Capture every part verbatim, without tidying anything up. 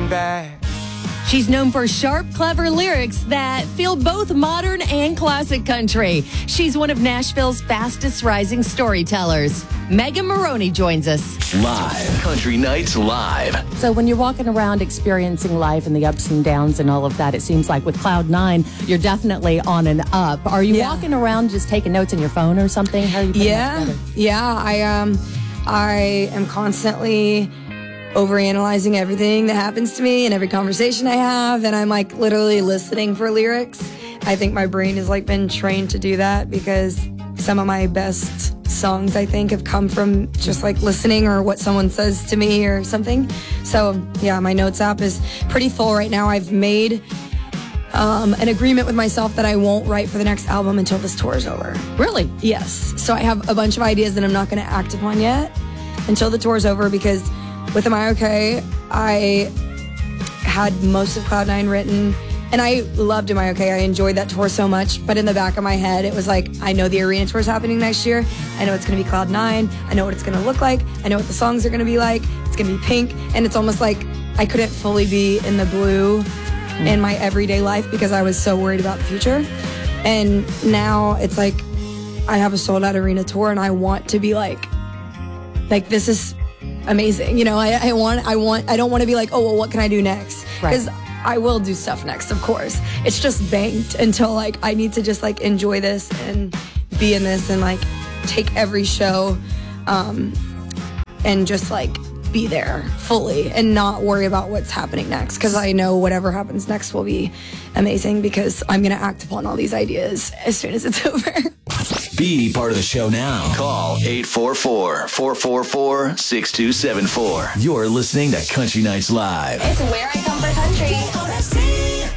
looking back. She's known for sharp, clever lyrics that feel both modern and classic country. She's one of Nashville's fastest rising storytellers. Megan Moroney joins us. Live. Country Nights Live. So when you're walking around experiencing life and the ups and downs and all of that, it seems like with Cloud Nine, you're definitely on an up. Are you yeah. walking around just taking notes on your phone or something? How are you putting yeah. that together? Yeah, I um, I am constantly overanalyzing everything that happens to me and every conversation I have, and I'm like literally listening for lyrics. I think my brain has like been trained to do that because some of my best songs I think have come from just like listening or what someone says to me or something. So yeah, my notes app is pretty full right now. I've made um, an agreement with myself that I won't write for the next album until this tour is over. Really? Yes. So I have a bunch of ideas that I'm not going to act upon yet until the tour is over, because with Am I Okay, I had most of Cloud Nine written, and I loved Am I Okay. I enjoyed that tour so much, but in the back of my head, it was like, I know the arena tour is happening next year. I know it's going to be Cloud Nine. I know what it's going to look like. I know what the songs are going to be like. It's going to be pink, and it's almost like I couldn't fully be in the blue mm. in my everyday life because I was so worried about the future. And now it's like I have a sold-out arena tour, and I want to be like, like this is amazing. You know, I, I want, I want, I don't want to be like, oh, well, what can I do next? Because right. I will do stuff next, of course. It's just banked until like I need to just like enjoy this and be in this and like take every show um, and just like be there fully and not worry about what's happening next, because I know whatever happens next will be amazing because I'm going to act upon all these ideas as soon as it's over. Be part of the show now. Call eight four four, four four four, six two seven four. You're listening to Country Nights Live. It's where I come for country.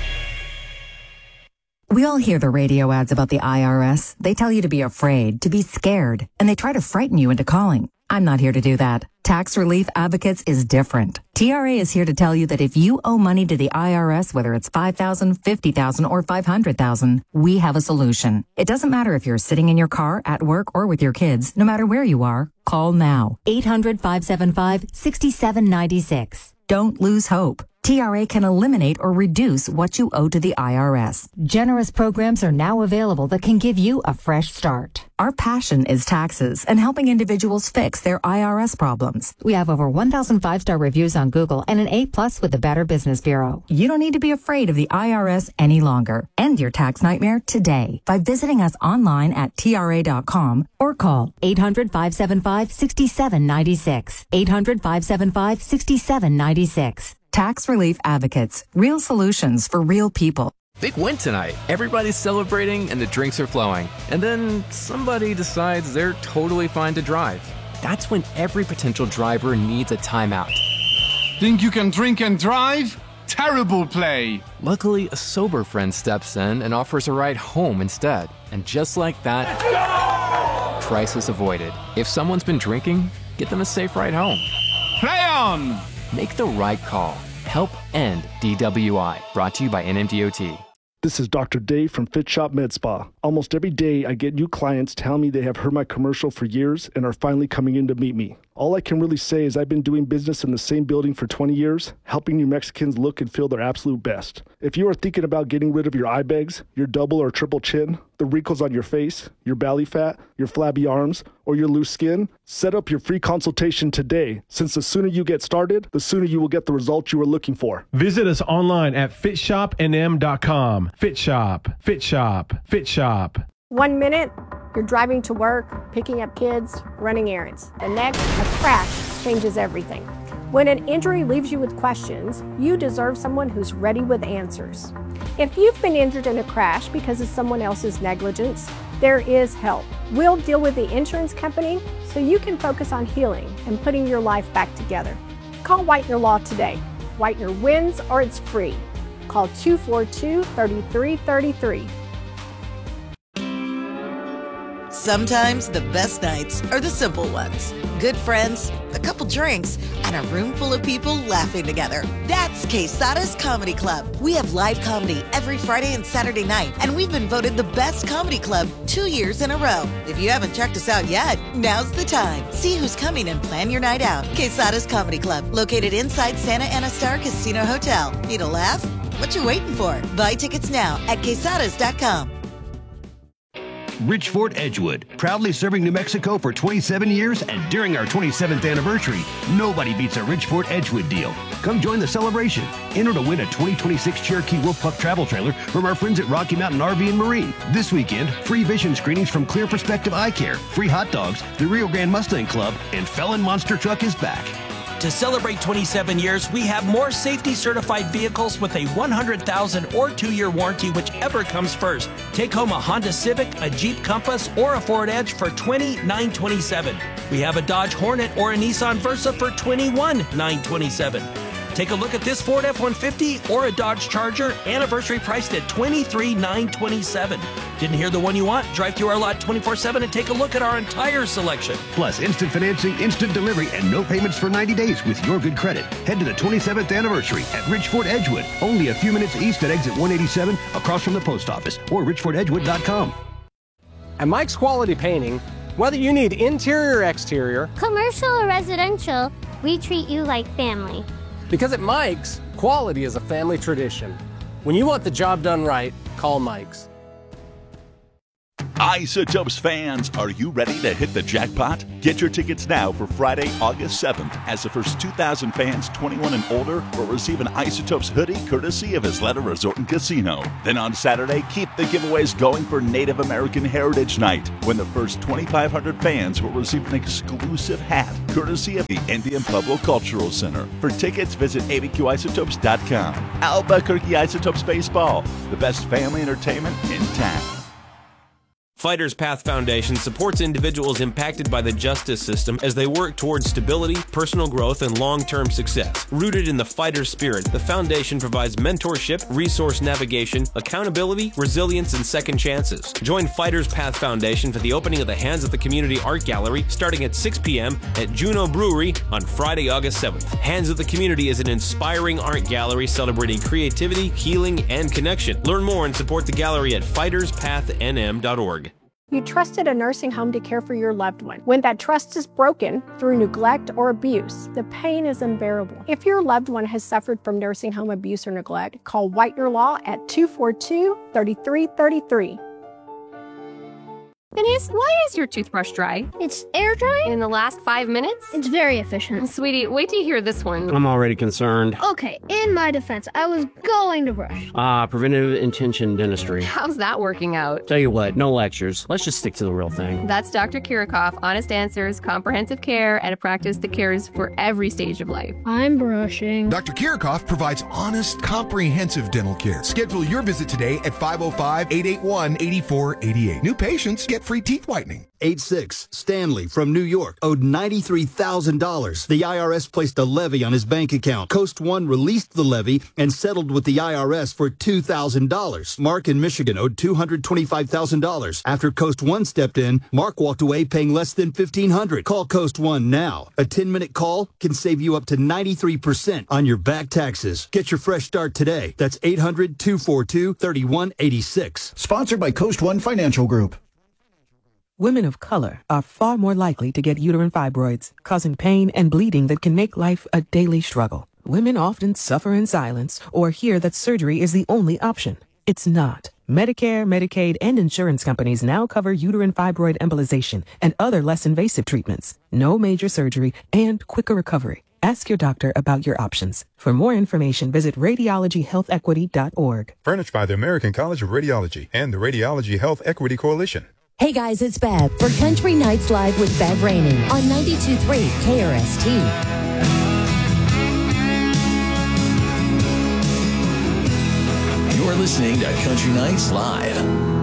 We all hear the radio ads about the I R S. They tell you to be afraid, to be scared, and they try to frighten you into calling. I'm not here to do that. Tax Relief Advocates is different. T R A is here to tell you that if you owe money to the I R S, whether it's five thousand dollars, fifty thousand dollars, or five hundred thousand dollars, we have a solution. It doesn't matter if you're sitting in your car, at work, or with your kids. No matter where you are, call now. eight hundred, five seven five, six seven nine six. Don't lose hope. T R A can eliminate or reduce what you owe to the I R S. Generous programs are now available that can give you a fresh start. Our passion is taxes and helping individuals fix their I R S problems. We have over one thousand five-star reviews on Google and an A plus with the Better Business Bureau. You don't need to be afraid of the I R S any longer. End your tax nightmare today by visiting us online at T R A dot com or call eight hundred, five seven five, six seven nine six. eight hundred, five seven five, six seven nine six. Tax Relief Advocates. Real solutions for real people. Big win tonight. Everybody's celebrating and the drinks are flowing. And then somebody decides they're totally fine to drive. That's when every potential driver needs a timeout. Think you can drink and drive? Terrible play. Luckily, a sober friend steps in and offers a ride home instead. And just like that, crisis avoided. If someone's been drinking, get them a safe ride home. Play on! Make the right call. Help end D W I. Brought to you by N M D O T. This is Doctor Dave from Fit Shop Med Spa. Almost every day I get new clients tell me they have heard my commercial for years and are finally coming in to meet me. All I can really say is I've been doing business in the same building for twenty years, helping New Mexicans look and feel their absolute best. If you are thinking about getting rid of your eye bags, your double or triple chin, the wrinkles on your face, your belly fat, your flabby arms, or your loose skin, set up your free consultation today, since the sooner you get started, the sooner you will get the results you are looking for. Visit us online at fit shop n m dot com. Fit Shop, Fit Shop, Fit Shop. One minute, you're driving to work, picking up kids, running errands. The next, a crash changes everything. When an injury leaves you with questions, you deserve someone who's ready with answers. If you've been injured in a crash because of someone else's negligence, there is help. We'll deal with the insurance company so you can focus on healing and putting your life back together. Call Whitener Law today. Whitener wins or it's free. Call two four two, three three three three. Sometimes the best nights are the simple ones. Good friends, a couple drinks, and a room full of people laughing together. That's Quesada's Comedy Club. We have live comedy every Friday and Saturday night, and we've been voted the best comedy club two years in a row. If you haven't checked us out yet, now's the time. See who's coming and plan your night out. Quesada's Comedy Club, located inside Santa Ana Star Casino Hotel. Need a laugh? What you waiting for? Buy tickets now at quesadas dot com. Richford Edgewood, proudly serving New Mexico for twenty-seven years, and during our twenty-seventh anniversary, nobody beats a Richford Edgewood deal. Come join the celebration. Enter to win a twenty twenty-six Cherokee Wolf Pup travel trailer from our friends at Rocky Mountain R V and Marine. This weekend, free vision screenings from Clear Perspective Eye Care, free hot dogs, the Rio Grande Mustang Club, and Felon Monster Truck is back. To celebrate twenty-seven years, we have more safety-certified vehicles with a one hundred thousand or two-year warranty, whichever comes first. Take home a Honda Civic, a Jeep Compass, or a Ford Edge for twenty-nine thousand nine hundred twenty-seven dollars. We have a Dodge Hornet or a Nissan Versa for twenty-one thousand nine hundred twenty-seven dollars. Take a look at this Ford F one fifty or a Dodge Charger, anniversary priced at twenty-three thousand nine hundred twenty-seven dollars. Didn't hear the one you want? Drive through our lot twenty-four seven and take a look at our entire selection. Plus, instant financing, instant delivery, and no payments for ninety days with your good credit. Head to the twenty-seventh anniversary at Richford Edgewood, only a few minutes east at exit one eighty-seven, across from the post office, or richford edgewood dot com. At Mike's Quality Painting, whether you need interior or exterior, commercial or residential, we treat you like family. Because at Mike's, quality is a family tradition. When you want the job done right, call Mike's. Isotopes fans, are you ready to hit the jackpot? Get your tickets now for Friday, August seventh, as the first two thousand fans twenty-one and older will receive an Isotopes hoodie courtesy of Isleta Resort and Casino. Then on Saturday, keep the giveaways going for Native American Heritage Night, when the first twenty-five hundred fans will receive an exclusive hat courtesy of the Indian Pueblo Cultural Center. For tickets, visit A B Q isotopes dot com. Albuquerque Isotopes Baseball, the best family entertainment in town. Fighters Path Foundation supports individuals impacted by the justice system as they work towards stability, personal growth, and long-term success. Rooted in the fighter spirit, the foundation provides mentorship, resource navigation, accountability, resilience, and second chances. Join Fighters Path Foundation for the opening of the Hands of the Community Art Gallery starting at six p.m. at Juneau Brewery on Friday, August seventh. Hands of the Community is an inspiring art gallery celebrating creativity, healing, and connection. Learn more and support the gallery at fighters path n m dot org. You trusted a nursing home to care for your loved one. When that trust is broken through neglect or abuse, the pain is unbearable. If your loved one has suffered from nursing home abuse or neglect, call Whitener Law at two four two, three three three three. Denise, why is your toothbrush dry? It's air dry? In the last five minutes? It's very efficient. Sweetie, wait till you hear this one. I'm already concerned. Okay, in my defense, I was going to brush. Ah, uh, preventive intention dentistry. How's that working out? Tell you what, no lectures. Let's just stick to the real thing. That's Doctor Kirikoff, honest answers, comprehensive care, and a practice that cares for every stage of life. I'm brushing. Doctor Kirikoff provides honest, comprehensive dental care. Schedule your visit today at five oh five, eight eight one, eight four eight eight. New patients get free teeth whitening. eight six, Stanley from New York owed ninety-three thousand dollars. The I R S placed a levy on his bank account. Coast One released the levy and settled with the I R S for two thousand dollars. Mark in Michigan owed two hundred twenty-five thousand dollars. After Coast One stepped in, Mark walked away paying less than fifteen hundred dollars. Call Coast One now. A ten-minute call can save you up to ninety-three percent on your back taxes. Get your fresh start today. That's eight hundred, two four two, three one eight six. Sponsored by Coast One Financial Group. Women of color are far more likely to get uterine fibroids, causing pain and bleeding that can make life a daily struggle. Women often suffer in silence or hear that surgery is the only option. It's not. Medicare, Medicaid, and insurance companies now cover uterine fibroid embolization and other less invasive treatments. No major surgery and quicker recovery. Ask your doctor about your options. For more information, visit radiology health equity dot org. Furnished by the American College of Radiology and the Radiology Health Equity Coalition. Hey guys, it's Bev for Country Nights Live with Bev Rainey on ninety-two point three K R S T. You're listening to Country Nights Live.